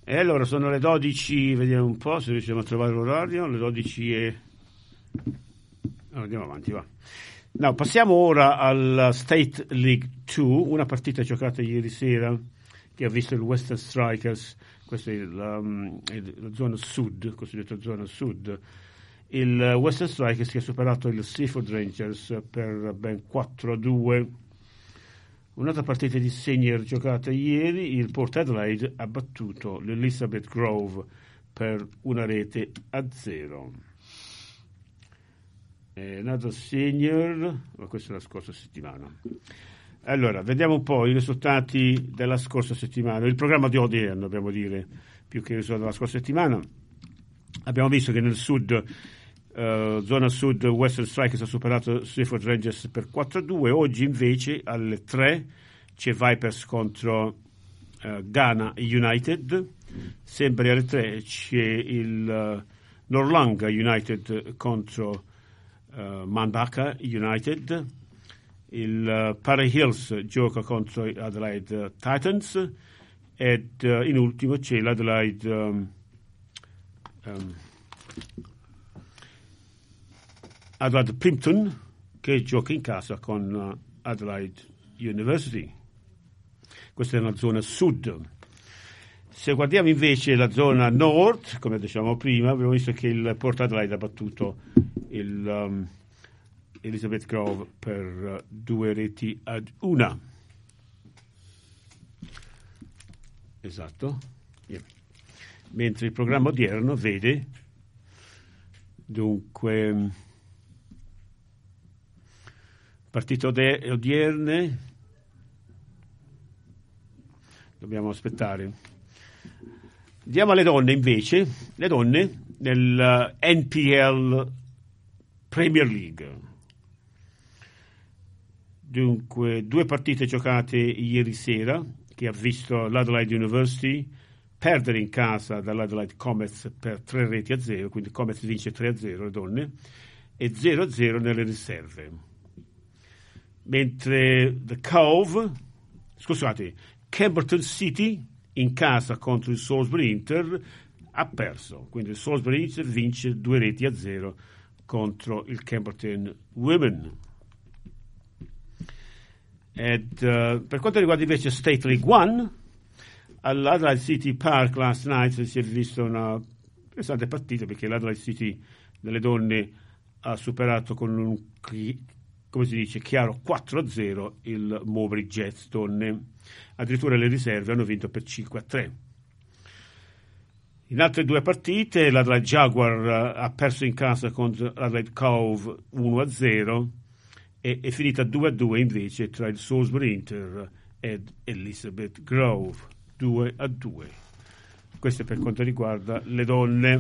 E allora sono le 12, vediamo un po' se riusciamo a trovare l'orario, le 12 e... Allora, andiamo avanti, va. No, passiamo ora al State League 2, una partita giocata ieri sera che ha visto il Western Strikers, questa è la zona sud, cosiddetta zona sud, il Western Strikers che ha superato il Seaford Rangers per ben 4-2. Un'altra partita di senior giocata ieri, il Port Adelaide ha battuto l'Elizabeth Grove per 1-0. Another senior, ma questa è la scorsa settimana. Allora, vediamo un po' i risultati della scorsa settimana, il programma di odierno, dobbiamo dire, più che il risultato della scorsa settimana. Abbiamo visto che nel sud, zona sud, Western Strikers ha superato Seaford Rangers per 4-2. Oggi invece alle 3 c'è Vipers contro Ghana United, sempre alle 3 c'è il Norlanga United contro Mandaka United, il Parry Hills gioca contro Adelaide Titans ed in ultimo c'è l'Adelaide Adelaide Plimpton che gioca in casa con Adelaide University. Questa è la zona sud. Se guardiamo invece la zona nord, come dicevamo prima, abbiamo visto che il Port Adelaide ha battuto il Elizabeth Grove per 2-1. Esatto. Yeah. Mentre il programma odierno vede dunque partite odierne, dobbiamo aspettare. Andiamo alle donne invece, le donne nel NPL Premier League. Dunque, 2 partite giocate ieri sera, che ha visto l'Adelaide University perdere in casa dall'Adelaide Comets per 3-0, quindi Comets vince 3-0 le donne, e 0-0 nelle riserve. Mentre Camberton City in casa contro il Salisbury Inter ha perso, quindi il Salisbury Inter vince 2-0 contro il Camberton Women. Ed per quanto riguarda invece State League 1, all'Adelaide City Park last night si è vista una interessante partita, perché l'Adelaide City delle donne ha superato con un, come si dice, chiaro 4-0 il Mowbray Jets donne. Addirittura le riserve hanno vinto per 5-3. In altre 2 partite l'Adelaide Jaguar ha perso in casa contro l'Adelaide Cove 1-0 e è finita 2-2 invece tra il Salisbury Inter ed Elizabeth Grove 2-2. Questo è per quanto riguarda le donne.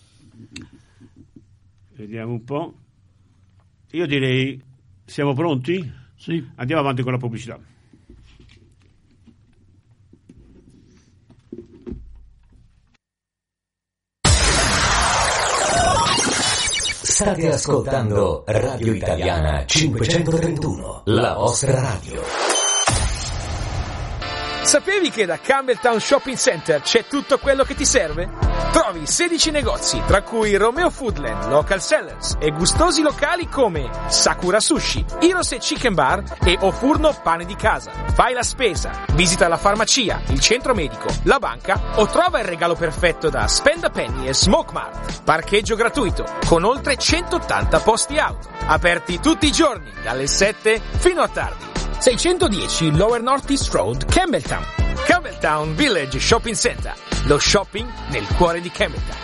Vediamo un po'. Io direi, siamo pronti? Sì. Andiamo avanti con la pubblicità. State ascoltando Radio Italiana 531, la vostra radio. Sapevi che da Campbelltown Shopping Center c'è tutto quello che ti serve? Trovi 16 negozi, tra cui Romeo Foodland, Local Sellers e gustosi locali come Sakura Sushi, Hirose Chicken Bar e Ofurno Pane di Casa. Fai la spesa, visita la farmacia, il centro medico, la banca o trova il regalo perfetto da Spend a Penny e Smoke Mart. Parcheggio gratuito, con oltre 180 posti auto. Aperti tutti i giorni, dalle 7 fino a tardi. 610 Lower North East Road, Campbelltown. Campbelltown Village Shopping Center. Lo shopping nel cuore di Campbelltown.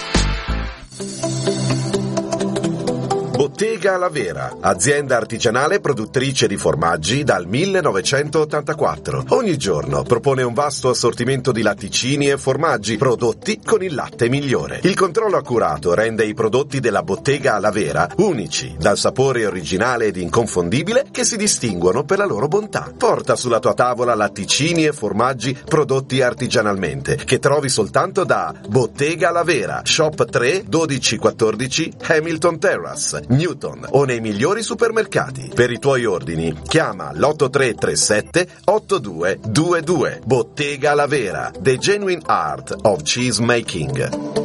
Bottega La Vera, azienda artigianale produttrice di formaggi dal 1984. Ogni giorno propone un vasto assortimento di latticini e formaggi prodotti con il latte migliore. Il controllo accurato rende i prodotti della Bottega La Vera unici, dal sapore originale ed inconfondibile che si distinguono per la loro bontà. Porta sulla tua tavola latticini e formaggi prodotti artigianalmente, che trovi soltanto da Bottega La Vera, Shop 3 1214 Hamilton Terrace, New Newton o nei migliori supermercati. Per i tuoi ordini chiama l'8337 8222. Bottega La Vera, The Genuine Art of Cheese Making.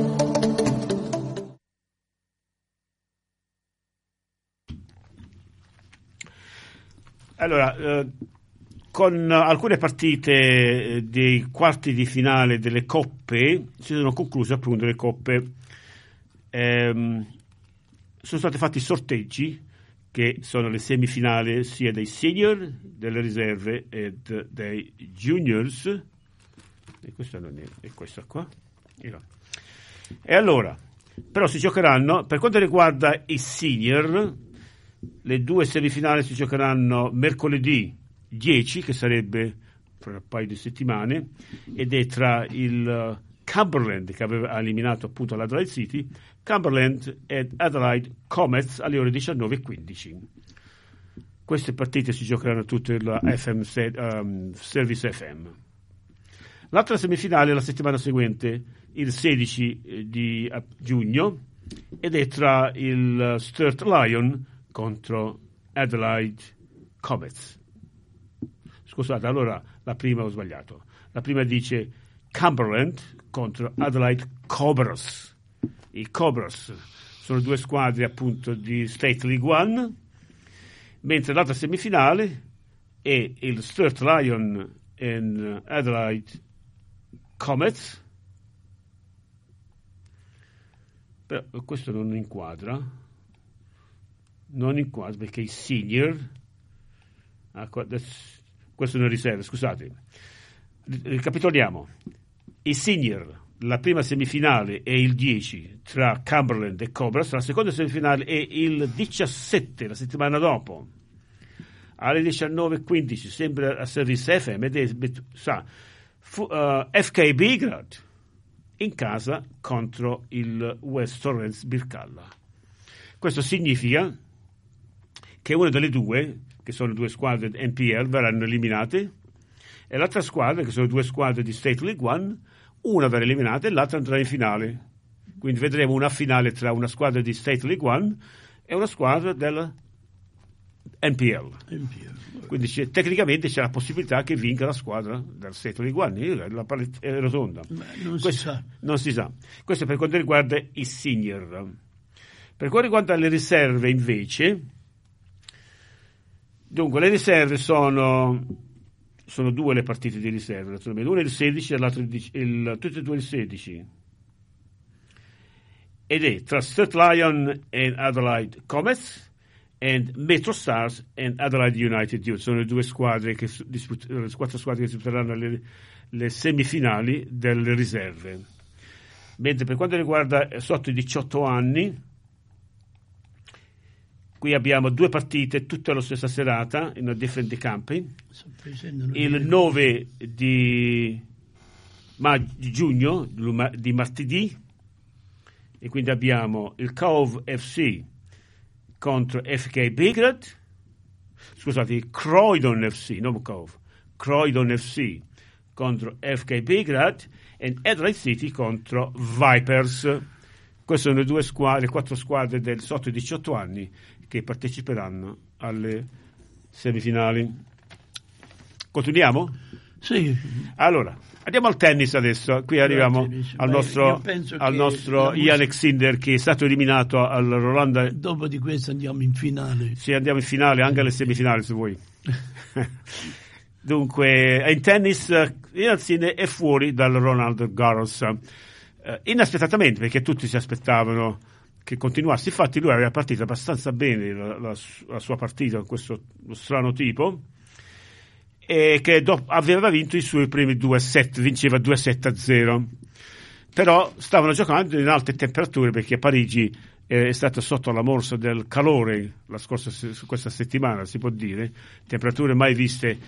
Allora, con alcune partite dei quarti di finale delle coppe si sono concluse appunto le coppe. Sono stati fatti sorteggi che sono le semifinali sia dei senior, delle riserve e dei juniors, e questa non è questa qua. E allora, però si giocheranno, per quanto riguarda i senior, le due semifinali si giocheranno mercoledì 10, che sarebbe fra un paio di settimane, ed è tra il Cumberland, che ha eliminato appunto l'Adelaide City, Cumberland e Adelaide Comets alle ore 19:15. Queste partite si giocheranno tutte la Service FM. L'altra semifinale è la settimana seguente, il 16 di giugno, ed è tra il Sturt Lion contro Adelaide Comets. Scusate, allora la prima ho sbagliato. La prima dice Cumberland contro Adelaide Cobras. I Cobras sono due squadre appunto di State League One, mentre l'altra semifinale è il Sturt Lion e Adelaide Comets. Però questo non inquadra perché i senior, questo non riserva, scusate, ricapitoliamo. I senior, la prima semifinale è il 10 tra Cumberland e Cobras, la seconda semifinale è il 17, la settimana dopo, alle 19:15, sempre a Service FM, ed è FK Belgrade in casa contro il West Torrens Birkalla. Questo significa che una delle due, che sono due squadre NPL, verranno eliminate, e l'altra squadra, che sono due squadre di State League One, una verrà eliminata e l'altra andrà in finale. Quindi vedremo una finale tra una squadra di State League One e una squadra della NPL. Quindi tecnicamente c'è la possibilità che vinca la squadra del State League One. La paletta è rotonda. Non si sa. Questo per quanto riguarda i senior. Per quanto riguarda le riserve, invece, dunque le riserve sono due le partite di riserva, naturalmente. Una è il 16 e l'altra tutte e due il 16. Ed è tra Sturt Lion e Adelaide Comets e Metro Stars e Adelaide United Youth. Sono le due squadre le quattro squadre che disputeranno le semifinali delle riserve. Mentre per quanto riguarda sotto i 18 anni, qui abbiamo due partite tutte alla stessa serata in una different camping. Il 9 di giugno, di martedì, e quindi abbiamo il Cove FC contro FK Belgrade, scusate, Croydon FC, non Cove, Croydon FC contro FK Belgrade e Adelaide City contro Vipers. Queste sono le quattro squadre del sotto i 18 anni che parteciperanno alle semifinali. Continuiamo? Sì. Allora, andiamo al tennis adesso. Qui arriviamo al nostro Jannik Sinner, che è stato eliminato al Roland. Dopo di questo andiamo in finale. Sì, andiamo in finale, anche alle semifinali se vuoi. Dunque, in tennis Jannik Sinner è fuori dal Roland Garros. Inaspettatamente, perché tutti si aspettavano che continuasse. Infatti lui aveva partito abbastanza bene la sua partita con questo strano tipo, e che aveva vinto i suoi primi 2 set, vinceva 2-7-0, però stavano giocando in alte temperature, perché a Parigi è stato sotto la morsa del calore questa settimana, si può dire, temperature mai viste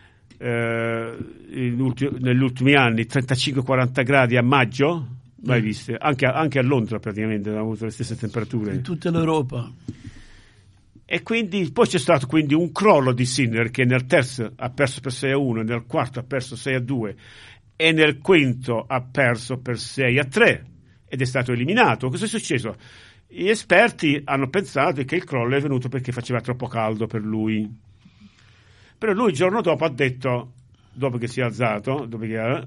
negli ultimi anni, 35-40 gradi a maggio, mai viste, anche a Londra praticamente hanno avuto le stesse temperature in tutta l'Europa. E quindi poi c'è stato un crollo di Sinner, che nel terzo ha perso per 6-1, nel quarto ha perso 6-2 e nel quinto ha perso per 6-3 ed è stato eliminato. Cosa è successo? Gli esperti hanno pensato che il crollo è venuto perché faceva troppo caldo per lui. Però lui il giorno dopo ha detto, dopo che si è alzato, dopo che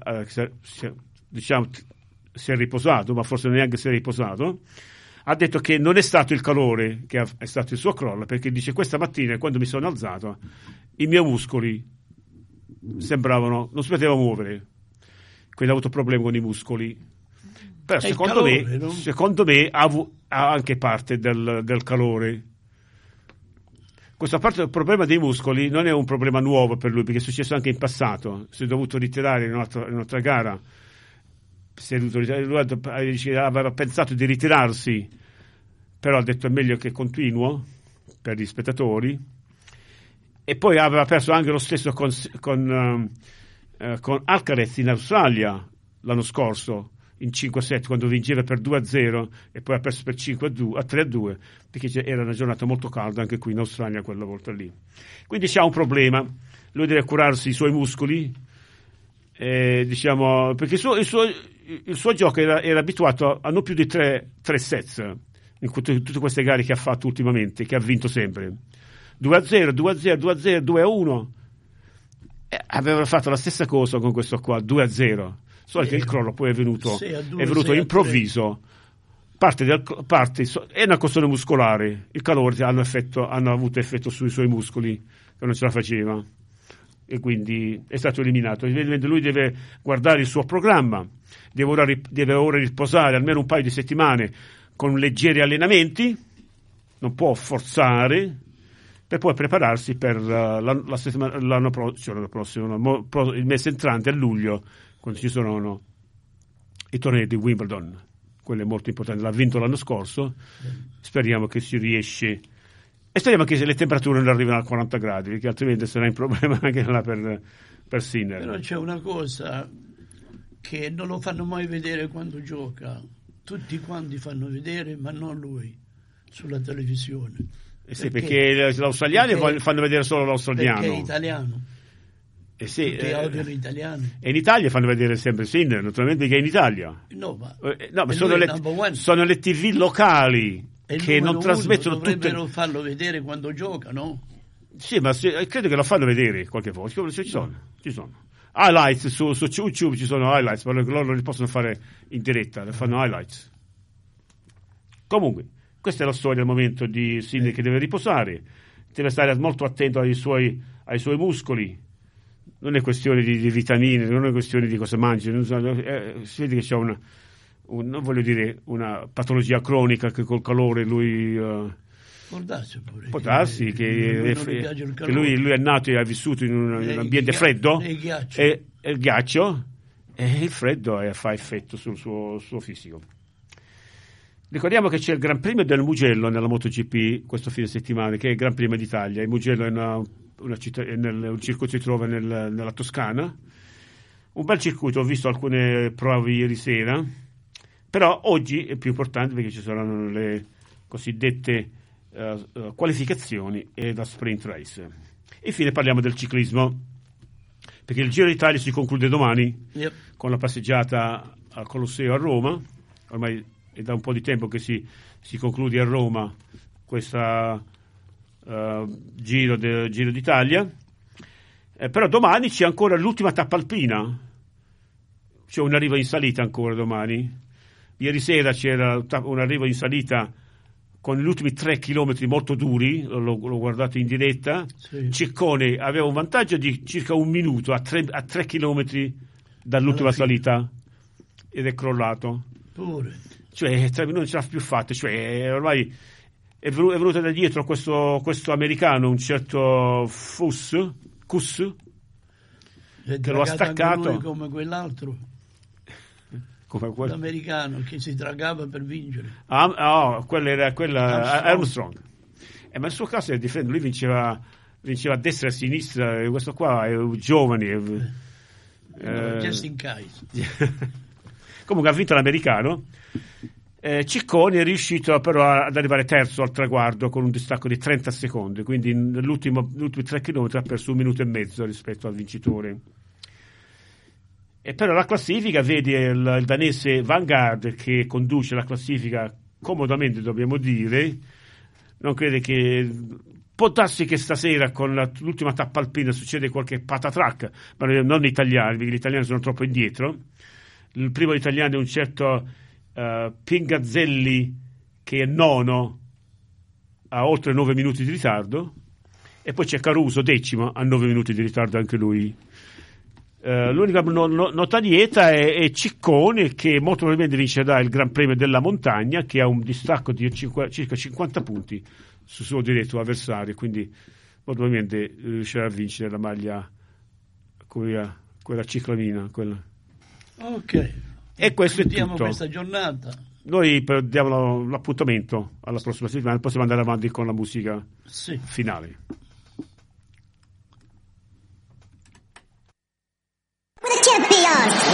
si è riposato, ma forse neanche si è riposato, ha detto che non è stato il calore che è stato il suo crollo, perché dice questa mattina quando mi sono alzato i miei muscoli sembravano, non si poteva muovere, quindi ha avuto problemi con i muscoli. Però secondo me ha anche parte del calore. Questa parte del problema dei muscoli non è un problema nuovo per lui, perché è successo anche in passato. Si è dovuto ritirare in un'altra gara. Lui aveva pensato di ritirarsi, però ha detto è meglio che continuo per gli spettatori. E poi aveva perso anche lo stesso con Alcaraz in Australia l'anno scorso, in 5-7, quando vinceva per 2-0 e poi ha perso per 3-2, perché era una giornata molto calda anche qui in Australia quella volta lì. Quindi c'ha un problema, lui deve curarsi i suoi muscoli, perché il suo gioco era abituato a non più di 3 sets in tutte queste gare che ha fatto ultimamente, che ha vinto sempre 2-0, 2-0, 2-0, 2-1. Aveva fatto la stessa cosa con questo qua, 2-0. Solo che il crollo poi è venuto improvviso. È una questione muscolare. Il calore hanno avuto effetto sui suoi muscoli, che non ce la faceva. E quindi è stato eliminato. Lui deve guardare il suo programma, deve ora riposare almeno un paio di settimane con leggeri allenamenti, non può forzare, per poi prepararsi per l'anno prossimo, il mese entrante a luglio, quando ci sono i tornei di Wimbledon. Quello è molto importante, l'ha vinto l'anno scorso, speriamo che si riesce, e speriamo che le temperature non arrivino a 40 gradi, perché altrimenti sarà un problema anche là per Sinner. Però c'è una cosa che non lo fanno mai vedere quando gioca, tutti quanti fanno vedere, ma non lui, sulla televisione. Sì, perché gli australiani fanno vedere solo l'australiano. Perché è italiano. Sì, odiano gli italiani. E in Italia fanno vedere sempre Sinner, naturalmente, che è in Italia. No, ma sono le TV locali che non trasmettono dovrebbero farlo vedere quando gioca, no? Sì, ma credo che lo fanno vedere qualche volta. Ci sono. Highlights su YouTube, ci sono highlights, ma loro non li possono fare in diretta, le fanno highlights. Comunque, questa è la storia al momento di Sinner, che deve riposare, deve stare molto attento ai suoi muscoli. Non è questione di vitamine, non è questione di cosa mangi, si vede che c'è non voglio dire una patologia cronica, che col calore lui può darsi che lui è nato e ha vissuto in un ambiente freddo, e il ghiaccio e il freddo fa effetto sul suo fisico. Ricordiamo che c'è il Gran Premio del Mugello nella MotoGP questo fine settimana, che è il Gran Premio d'Italia. Il Mugello è una città, un circuito si trova nella Toscana, un bel circuito. Ho visto alcune prove ieri sera, però oggi è più importante perché ci saranno le cosiddette qualificazioni e la sprint race. Infine parliamo del ciclismo, perché il Giro d'Italia si conclude domani con la passeggiata al Colosseo a Roma. Ormai è da un po' di tempo che si conclude a Roma questa Giro d'Italia, però domani c'è ancora l'ultima tappa alpina, c'è un arrivo in salita ancora domani. Ieri sera c'era un arrivo in salita con gli ultimi 3 chilometri molto duri, l'ho guardato in diretta. Sì. Ciccone aveva un vantaggio di circa un minuto a 3 chilometri dall'ultima salita, ed è crollato pure, cioè 3 minuti non ce l'ha più fatta, cioè ormai è venuto da dietro questo americano, un certo Kuss, che lo ha staccato come quell'altro, l'americano che si dragava per vincere. Quella era Armstrong. Ma nel suo caso è differente, lui vinceva a destra e a sinistra, e questo qua è giovane. Justin Kais. Comunque ha vinto l'americano. Ciccone è riuscito però ad arrivare terzo al traguardo con un distacco di 30 secondi, quindi negli ultimi 3 chilometri ha perso 1 minuto e mezzo rispetto al vincitore. E però la classifica vede il danese Vanguard, che conduce la classifica comodamente, dobbiamo dire. Non crede che può darsi che stasera con l'ultima tappa alpina succede qualche patatrack, ma non italiani, perché gli italiani sono troppo indietro. Il primo italiano è un certo Pingazzelli, che è nono, a oltre 9 minuti di ritardo, e poi c'è Caruso, decimo, a 9 minuti di ritardo anche lui. L'unica nota lieta è Ciccone, che molto probabilmente vincerà il Gran Premio della Montagna, che ha un distacco di circa 50 punti sul suo diretto avversario, quindi molto probabilmente riuscirà a vincere la maglia, quella ciclamina, quella. Ok, e questo è tutto. Questa giornata. Noi diamo l'appuntamento alla prossima settimana, possiamo andare avanti con la musica finale.